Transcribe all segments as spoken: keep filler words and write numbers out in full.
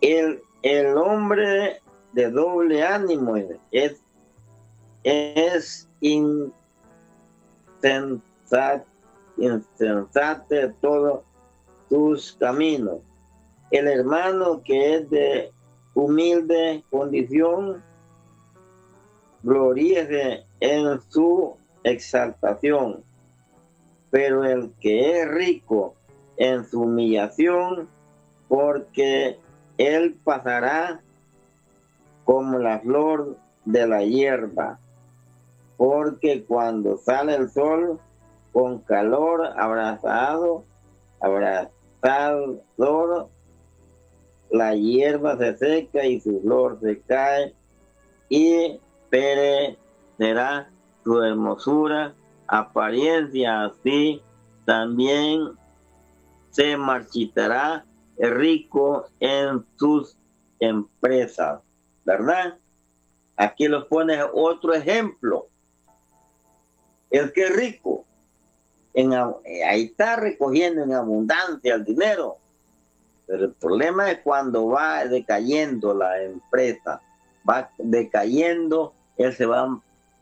El, el hombre de doble ánimo es, es insensate, insensate de todos tus caminos. El hermano que es de humilde condición, gloríese en su exaltación, pero el que es rico en su humillación, porque él pasará como la flor de la hierba, porque cuando sale el sol con calor abrazado, abrazador, la hierba se seca y su flor se cae y perecerá su hermosura, apariencia, así también se marchitará el rico en sus empresas, ¿verdad? Aquí los pone otro ejemplo. El que es rico, en, ahí está recogiendo en abundancia el dinero, pero el problema es cuando va decayendo la empresa, va decayendo, él se va,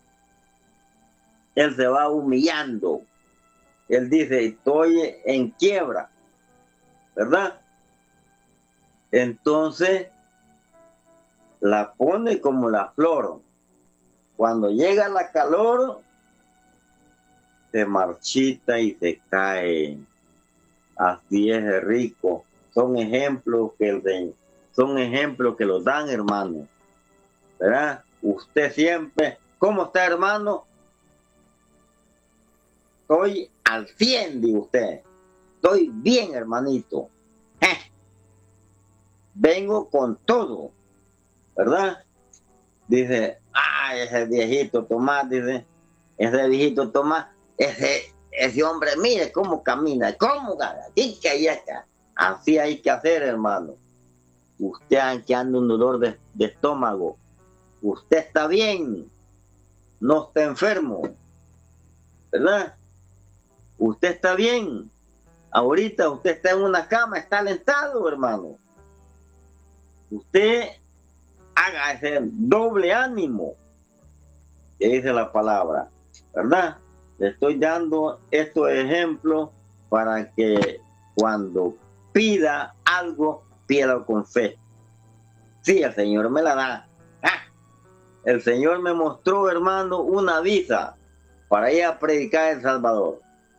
él se va humillando. Él dice, estoy en quiebra, ¿verdad? Entonces, la pone como la flor. Cuando llega la calor, se marchita y se cae. Así es el rico. Son ejemplos que el, son ejemplos que los dan, hermano. ¿Verdad? Usted siempre, ¿cómo está, hermano? Estoy al cien, dice usted. Estoy bien, hermanito. ¡Eh! Vengo con todo, ¿verdad? Dice, ah, ese viejito Tomás, dice, ese viejito Tomás, ese, ese hombre, mire cómo camina, cómo gana, y que ahí está. Así hay que hacer, hermano. Usted aunque anda un dolor de, de estómago, usted está bien, no está enfermo, ¿verdad? Usted está bien. Ahorita usted está en una cama, está alentado, hermano. Usted haga ese doble ánimo, que dice la palabra, ¿verdad? Le estoy dando estos ejemplos para que cuando pida algo, pídalo con fe. Sí, el Señor me la da. ¡Ah! El Señor me mostró, hermano, una visa para ir a predicar en El Salvador.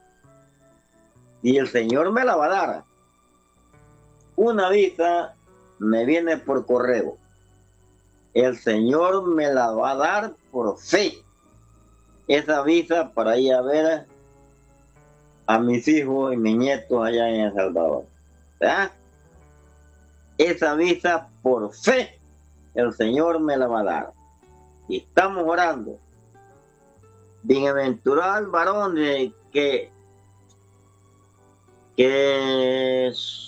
Y el Señor me la va a dar. Una visa me viene por correo. El Señor me la va a dar por fe. Esa visa para ir a ver a mis hijos y mis nietos allá en El Salvador. ¿Verdad? Esa visa por fe el Señor me la va a dar. Y estamos orando. Bienaventurado el varón de que que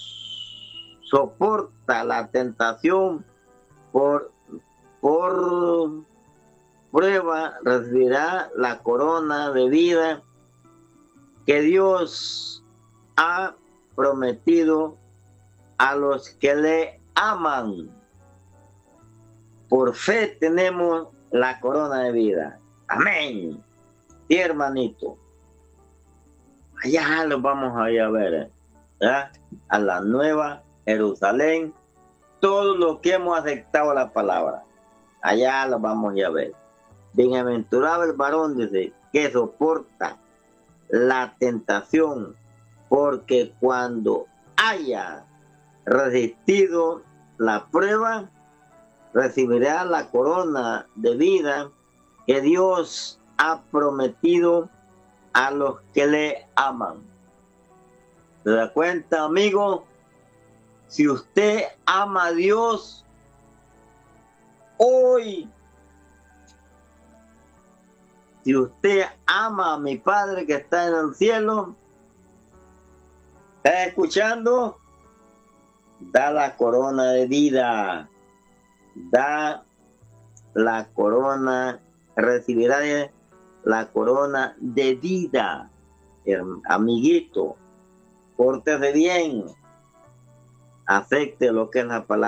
soporta la tentación por, por prueba, recibirá la corona de vida que Dios ha prometido a los que le aman. Por fe tenemos la corona de vida. Amén. Sí, hermanito. Allá los vamos a ir a ver, ¿verdad? A la nueva Jerusalén, todo lo que hemos aceptado la palabra, allá los vamos a ir a ver. Bienaventurado el varón, dice, que soporta la tentación, porque cuando haya resistido la prueba, recibirá la corona de vida que Dios ha prometido a los que le aman. ¿Se da cuenta, amigo? Si usted ama a Dios, hoy, si usted ama a mi Padre que está en el cielo, ¿está escuchando? Da la corona de vida, da la corona, recibirá la corona de vida. Amiguito, pórtese bien, acepte lo que es la palabra.